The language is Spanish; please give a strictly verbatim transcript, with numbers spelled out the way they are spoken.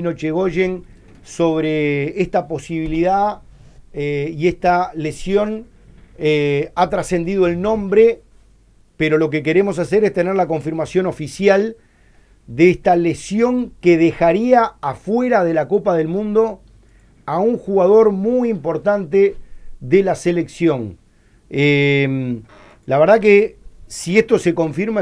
Martín Ochegoyen sobre esta posibilidad eh, y esta lesión. Eh, ha trascendido el nombre, pero lo que queremos hacer es tener la confirmación oficial de esta lesión que dejaría afuera de la Copa del Mundo a un jugador muy importante de la selección. Eh, la verdad que si esto se confirma